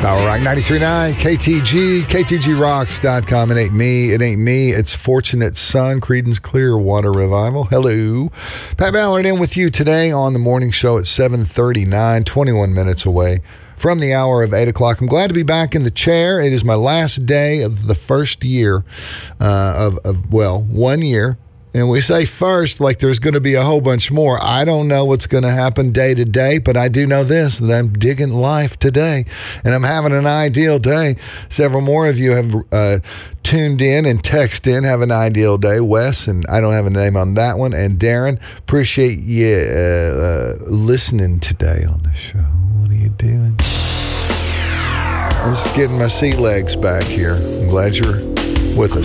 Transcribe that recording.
Power Rock 93.9, KTG, KTGRocks.com. It ain't me. It's Fortunate Son, Creedence Clearwater Revival. Hello. Pat Ballard in with you today on the morning show at 7:39, 21 minutes away from the hour of 8 o'clock. I'm glad to be back in the chair. It is my last day of the first year of 1 year. And we say first, like there's going to be a whole bunch more. I don't know what's going to happen day to day, but I do know this, that I'm digging life today, and I'm having an ideal day. Several more of you have tuned in and texted in, have an ideal day. Wes, and I don't have a name on that one, and Darren, appreciate you listening today on the show. What are you doing? I'm just getting my sea legs back here. I'm glad you're with us.